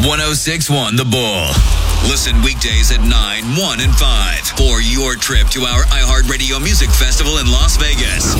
106.1 The Bull. Listen weekdays at 9, 1, and 5 for your trip to our iHeartRadio Music Festival in Las Vegas.